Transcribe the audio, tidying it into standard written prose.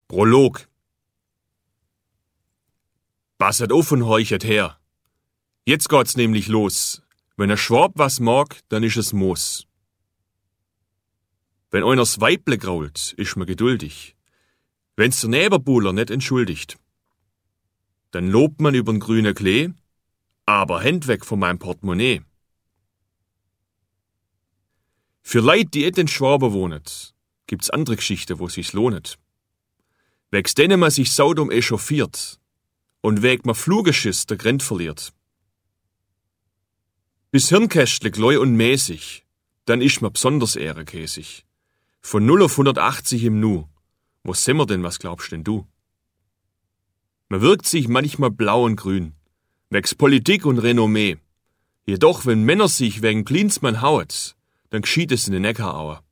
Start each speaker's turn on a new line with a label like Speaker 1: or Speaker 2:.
Speaker 1: Prolog. Passet auf und horchet her. Jetzt geht's nämlich los. Wenn ein Schwab was mag, dann ist es Moos. Wenn einers Weible grault, ist man geduldig. Wenn's der Nebenbuhler nicht entschuldigt. Dann lobt man übern grünen Klee, aber Händ weg von meinem Portemonnaie. Für Leute, die et in Schwaben wohnen, gibt's andere Geschichten, wo sich's lohnet. Wegs denen man sich saudum echauffiert und weg man Flugeschiss der Grenz verliert. Bis Hirnkästle gläu und mäßig, dann ist man besonders ehrenkäsig. Von 0 auf 180 im Nu. Wo sind wir denn, was glaubst denn du? Man wirkt sich manchmal blau und grün, wegs Politik und Renommee. Jedoch, wenn Männer sich wegen Klinsmann haut, dann geschieht es in den Neckaraue.